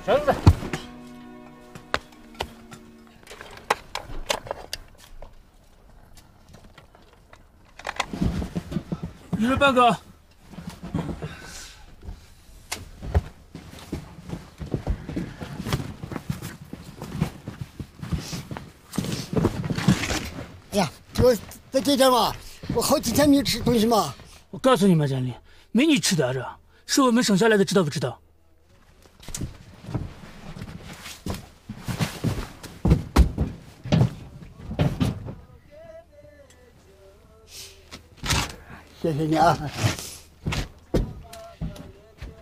绳子。 你是半哥。 哎呀，我再给点嘛！我好几天没吃东西嘛。 我告诉你们，经理，没你吃的，这是我们省下来的，知道不知道？ 谢谢你啊。